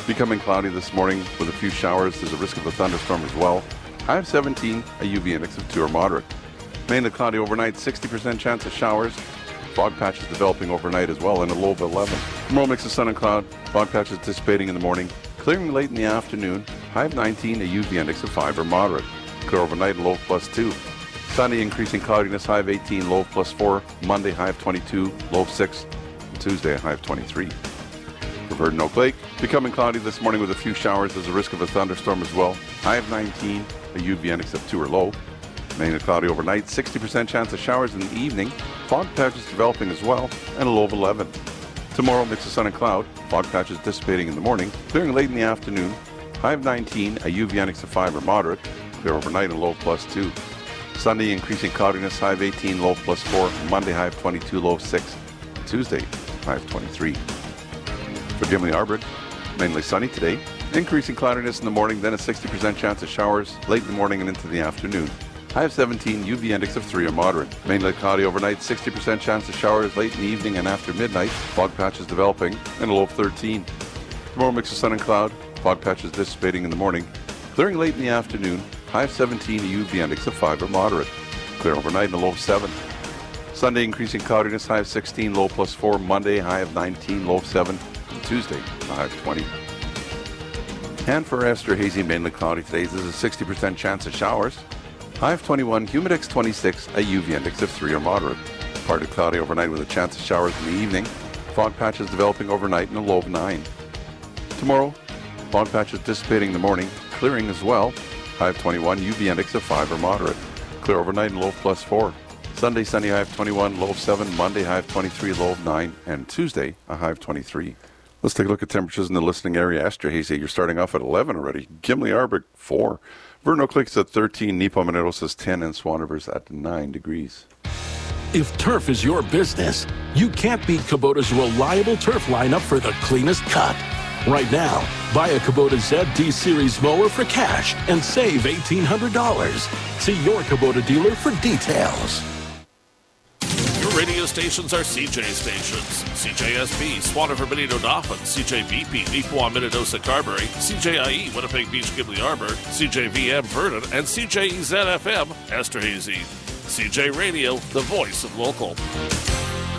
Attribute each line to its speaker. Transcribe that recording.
Speaker 1: Becoming cloudy this morning with a few showers. There's a risk of a thunderstorm as well. High of 17, a UV index of 2 or moderate. Mainly cloudy overnight, 60% chance of showers. Fog patches developing overnight as well, and a low of 11. Tomorrow mix of sun and cloud. Fog patches dissipating in the morning. Clearing late in the afternoon. High of 19, a UV index of 5 or moderate. Clear overnight, low of +2. Sunday increasing cloudiness, high of 18, low of +4. Monday, high of 22, low of 6. And Tuesday, a high of 23. For Verdun Oak Lake, becoming cloudy this morning with a few showers. There's a risk of a thunderstorm as well. High of 19, a UV index of 2 or low. Mainly cloudy overnight, 60% chance of showers in the evening. Fog patches developing as well, and a low of 11. Tomorrow, mix of sun and cloud. Fog patches dissipating in the morning, clearing late in the afternoon. High of 19, a UV index of 5 or moderate. Clear overnight, and low of +2. Sunday, increasing cloudiness, high of 18, low of +4. Monday, high of 22, low of 6. Tuesday, high of 23. For Gimli Arbor, mainly sunny today. Increasing cloudiness in the morning, then a 60% chance of showers late in the morning and into the afternoon. High of 17, UV index of 3 or moderate. Mainly cloudy overnight, 60% chance of showers late in the evening and after midnight. Fog patches developing, and a low of 13. Tomorrow, mix of sun and cloud. Fog patches dissipating in the morning. Clearing late in the afternoon. High of 17, a UV index of 5 or moderate. Clear overnight, and a low of 7. Sunday, increasing cloudiness, high of 16, low +4. Monday, high of 19, low of 7. And Tuesday, a high of 20. And for Esterhazy, mainly cloudy today. There's a 60% chance of showers. High of 21, humidex 26, a UV index of 3 or moderate. Partly cloudy overnight with a chance of showers in the evening. Fog patches developing overnight and a low of 9. Tomorrow, fog patches dissipating in the morning, clearing as well. High of 21, UV index of 5 or moderate. Clear overnight and low of +4. Sunday, sunny, high of 21, low of 7. Monday, high of 23, low of 9. And Tuesday, a high of 23. Let's take a look at temperatures in the listening area. Esterhazy, you're starting off at 11 already. Gimli Arbor, 4. Verdun Oak Lake's at 13, Nepomuceno is 10, and Swan River's at 9 degrees.
Speaker 2: If turf is your business, you can't beat Kubota's reliable turf lineup for the cleanest cut. Right now, buy a Kubota ZD Series mower for cash and save $1,800. See your Kubota dealer for details.
Speaker 3: Your radio stations are CJ stations. CJSB, Swan River, Benito, Dauphin, CJVP, Neepawa, Minnedosa, Carberry, CJIE, Winnipeg Beach, Gimli Arbor, CJVM, Verdun, and CJEZ-FM, Esterhazy. CJ Radio, the voice of local.